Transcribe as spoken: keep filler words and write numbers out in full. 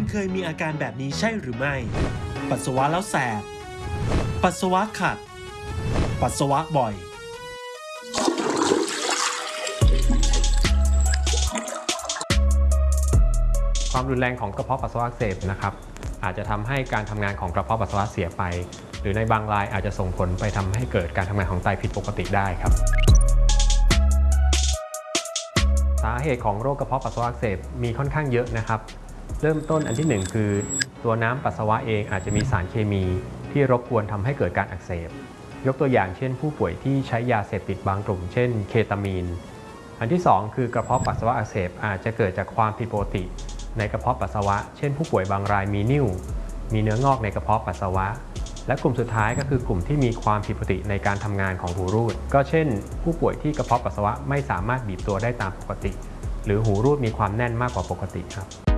เคยมีอาการแบบนี้ใช่หรือไม่ปัสสาวะแล้วแสบปัสสาวะขัดปัสสาวะบ่อยความรุนแรงของกระเพาะปัสสาวะอักเสบนะครับอาจจะทำให้การทำงานของกระเพาะปัสสาวะเสียไปหรือในบางรายอาจจะส่งผลไปทำให้เกิดการทำงานของไตผิดปกติได้ครับสาเหตุของโรคกระเพาะปัสสาวะอักเสบมีค่อนข้างเยอะนะครับเริ่มต้นอันที่หนึ่งคือตัวน้ำปัสสาวะเองอาจจะมีสารเคมีที่รบกวนทำให้เกิดการอักเสบยกตัวอย่างเช่นผู้ป่วยที่ใช้ยาเสพติดบางกลุ่มเช่นเคตามีนอันที่สองคือกระเพาะปัสสาวะอักเสบอาจจะเกิดจากความผิดปกติในกระเพาะปัสสาวะเช่นผู้ป่วยบางรายมีนิ่วมีเนื้องอกในกระเพาะปัสสาวะและกลุ่มสุดท้ายก็คือกลุ่มที่มีความผิดปกติในการทำงานของหูรูดก็เช่นผู้ป่วยที่กระเพาะปัสสาวะไม่สามารถบีบตัวได้ตามปกติหรือหูรูดมีความแน่นมากกว่าปกติครับ